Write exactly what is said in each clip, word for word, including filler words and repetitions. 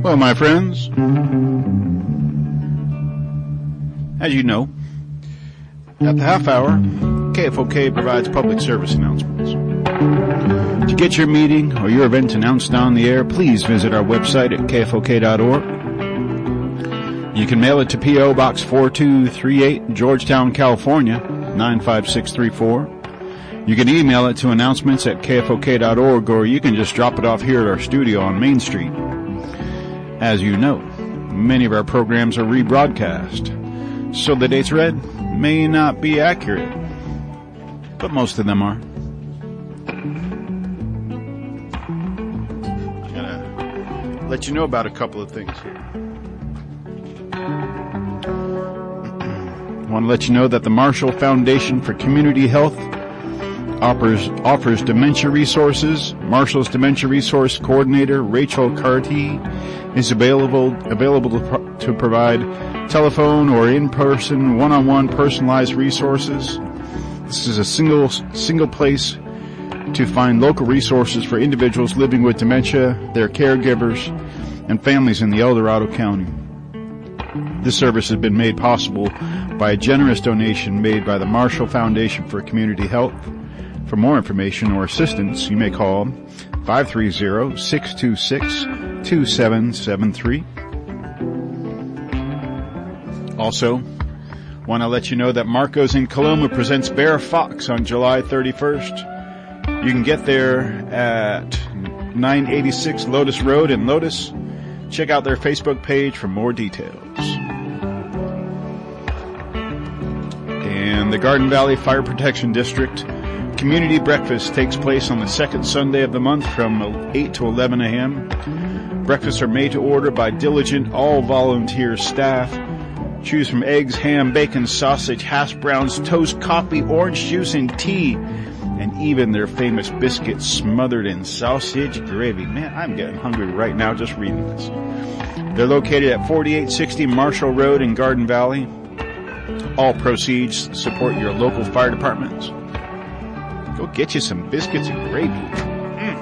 Well, my friends, as you know, at the half hour, K F O K provides public service announcements. To get your meeting or your event announced on the air, please visit our website at K F O K dot org. You can mail it to P O Box four two three eight, Georgetown, California, nine five six three four. You can email it to announcements at K F O K dot org, or you can just drop it off here at our studio on Main Street. As you know, many of our programs are rebroadcast, so the dates read may not be accurate, but most of them are. I'm gonna let you know about a couple of things here. I want to let you know that the Marshall Foundation for Community Health offers, offers dementia resources. Marshall's Dementia Resource Coordinator, Rachel Carty, is available available to, pro- to provide telephone or in-person, one-on-one personalized resources. This is a single single place to find local resources for individuals living with dementia, their caregivers, and families in the El Dorado County. This service has been made possible by a generous donation made by the Marshall Foundation for Community Health. For more information or assistance, you may call five three zero, six two six, two seven seven three. Also, want to let you know that Marco's in Coloma presents Bear Fox on July thirty-first. You can get there at nine eighty-six Lotus Road in Lotus. Check out their Facebook page for more details. And the Garden Valley Fire Protection District Community Breakfast takes place on the second Sunday of the month from eight to eleven a.m. Breakfasts are made to order by diligent, all-volunteer staff. Choose from eggs, ham, bacon, sausage, hash browns, toast, coffee, orange juice, and tea. And even their famous biscuits smothered in sausage gravy. Man, I'm getting hungry right now just reading this. They're located at forty-eight sixty Marshall Road in Garden Valley. All proceeds support your local fire departments. Go get you some biscuits and gravy. Mm.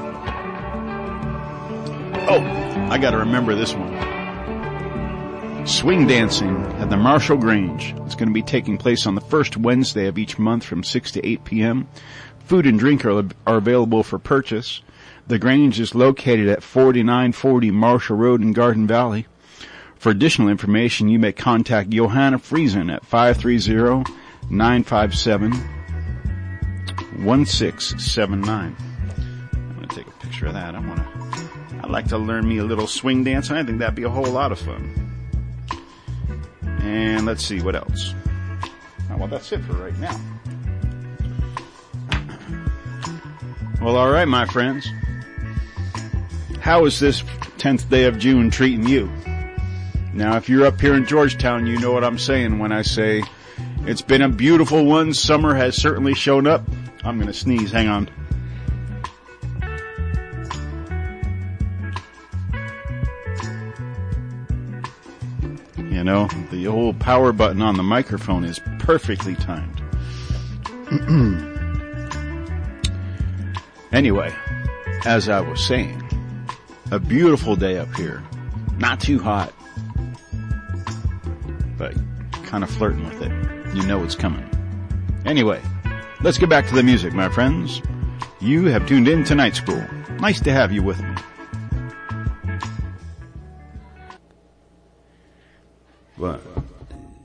Oh, I gotta remember this one. Swing dancing at the Marshall Grange. It's going to be taking place on the first Wednesday of each month from six to eight p.m. Food and drink are, are available for purchase. The Grange is located at forty-nine forty Marshall Road in Garden Valley. For additional information, you may contact Johanna Friesen at five three zero, nine five seven, one six seven nine. I'm going to take a picture of that. I want to, I'd like to learn me a little swing dance, and I think that'd be a whole lot of fun. And let's see, what else? Oh, well, that's it for right now. Well, all right, my friends. How is this tenth day of June treating you? Now, if you're up here in Georgetown, you know what I'm saying when I say it's been a beautiful one. Summer has certainly shown up. I'm going to sneeze. Hang on. You know, the old power button on the microphone is perfectly timed. Anyway, as I was saying, a beautiful day up here. Not too hot, but kind of flirting with it. You know it's coming. Anyway, let's get back to the music, my friends. You have tuned in to Night School. Nice to have you with me. One,